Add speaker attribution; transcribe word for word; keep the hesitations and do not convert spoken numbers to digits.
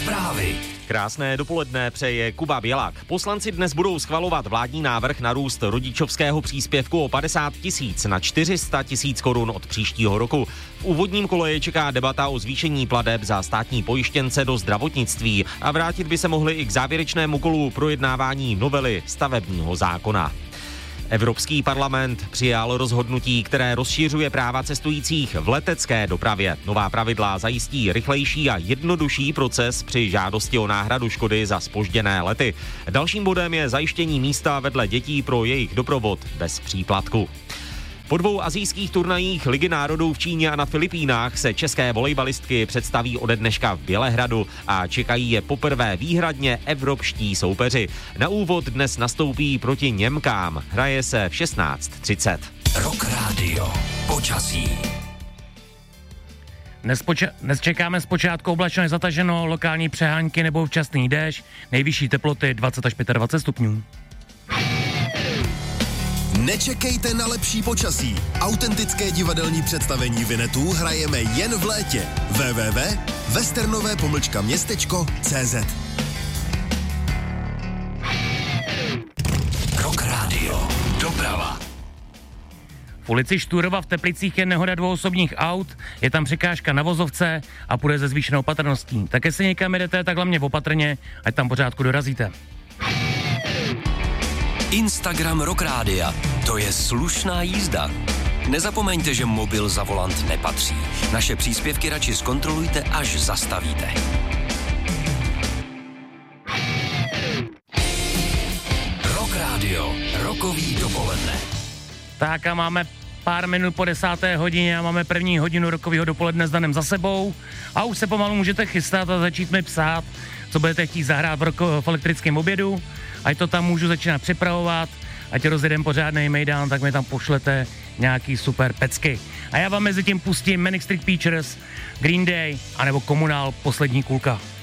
Speaker 1: Zprávy.
Speaker 2: Krásné dopoledne přeje Kuba Bělak. Poslanci dnes budou schvalovat vládní návrh na růst rodičovského příspěvku o padesát tisíc na čtyři sta tisíc korun od příštího roku. V úvodním kole je čeká debata o zvýšení plateb za státní pojištěnce do zdravotnictví a vrátit by se mohli i k závěrečnému kolu projednávání novely stavebního zákona. Evropský parlament přijal rozhodnutí, které rozšiřuje práva cestujících v letecké dopravě. Nová pravidla zajistí rychlejší a jednodušší proces při žádosti o náhradu škody za zpožděné lety. Dalším bodem je zajištění místa vedle dětí pro jejich doprovod bez příplatku. Po dvou asijských turnajích Ligy národů v Číně a na Filipínách se české volejbalistky představí ode dneška v Bělehradu a čekají je poprvé výhradně evropští soupeři. Na úvod dnes nastoupí proti Němkám. Hraje se v šestnáct třicet.
Speaker 1: Rock Radio. Počasí.
Speaker 3: Dnes, poča- dnes čekáme zpočátku oblačno až zataženo, lokální přehánky nebo včasný déšť, nejvyšší teploty dvacet až dvacet pět stupňů.
Speaker 4: Nečekejte na lepší počasí. Autentické divadelní představení Vinetů hrajeme jen v létě. w w w tečka westernové pomlčka městečko tečka cé zet.
Speaker 1: Rock Radio. Doprava.
Speaker 3: V ulici Štúrova v Teplicích je nehoda dvou osobních aut, je tam překážka na vozovce a půjde se zvýšenou opatrností. Tak jestli někam jdete, tak hlavně opatrně, ať tam pořádku dorazíte.
Speaker 1: Instagram Rock Rádia. To je slušná jízda. Nezapomeňte, že mobil za volant nepatří. Naše příspěvky radši zkontrolujte, až zastavíte. Rock Radio. Rokový dopoledne.
Speaker 3: Tak a máme pár minut po desáté hodině a máme první hodinu rokového dopoledne s Danem za sebou a už se pomalu můžete chystat a začít mi psát, co budete chtít zahrát v, roko, v elektrickém obědu. Ať to tam můžu začínat připravovat, ať rozjedem pořádnej mejdán, tak mi tam pošlete nějaký super pecky. A já vám mezi tím pustím Manic Street Preachers, Green Day, anebo Komunál, Poslední kulka.